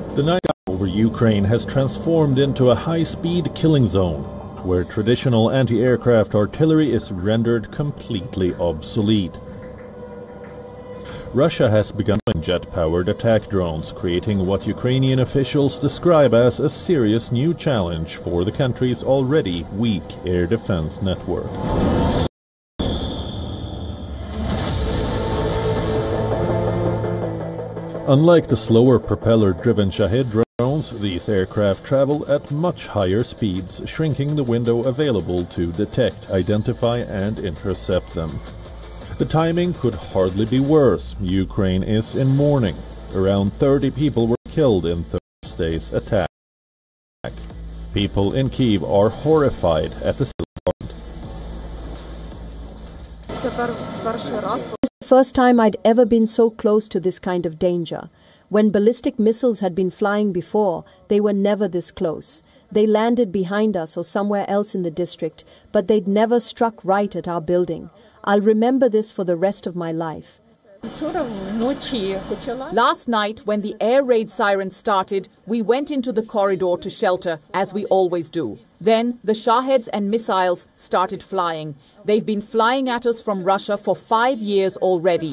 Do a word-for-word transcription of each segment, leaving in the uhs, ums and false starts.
The night over Ukraine has transformed into a high-speed killing zone, where traditional anti-aircraft artillery is rendered completely obsolete. Russia has begun jet-powered attack drones, creating what Ukrainian officials describe as a serious new challenge for the country's already weak air defense network. Unlike the slower propeller-driven Shahed drones, these aircraft travel at much higher speeds, shrinking the window available to detect, identify, and intercept them. The timing could hardly be worse. Ukraine is in mourning. Around thirty people were killed in Thursday's attack. People in Kyiv are horrified at the sight. The first time I'd ever been so close to this kind of danger. When ballistic missiles had been flying before, they were never this close. They landed behind us or somewhere else in the district, but they'd never struck right at our building. I'll remember this for the rest of my life. Last night, when the air raid sirens started, we went into the corridor to shelter, as we always do. Then the Shaheds and missiles started flying. They've been flying at us from Russia for five years already.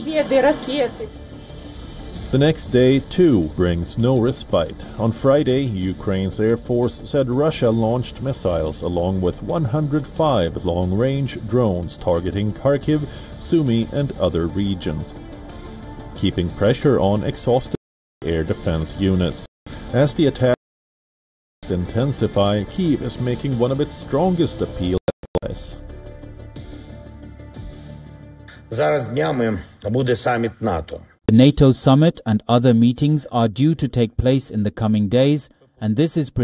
The next day, too, brings no respite. On Friday, Ukraine's Air Force said Russia launched missiles along with one hundred five long-range drones targeting Kharkiv, Sumy, and other regions, keeping pressure on exhausted air defense units. As the attacks intensify, Kyiv is making one of its strongest appeals. Зараз днями буде саміт НАТО. The NATO summit and other meetings are due to take place in the coming days, and this is